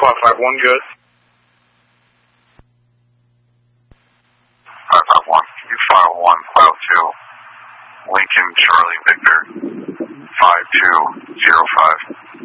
551, good. 551, you file 1, file 2, Lincoln Charlie Victor, 5205.